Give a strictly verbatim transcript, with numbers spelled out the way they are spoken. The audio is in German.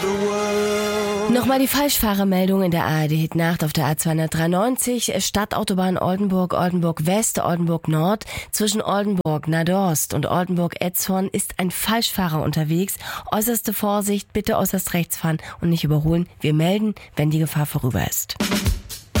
Nochmal die Falschfahrermeldung in der A R D-Hit-Nacht auf der A zweihundertdreiundneunzig, Stadtautobahn Oldenburg, Oldenburg West, Oldenburg Nord. Zwischen Oldenburg Nadorst und Oldenburg Etzhorn ist ein Falschfahrer unterwegs. Äußerste Vorsicht, bitte äußerst rechts fahren und nicht überholen. Wir melden, wenn die Gefahr vorüber ist.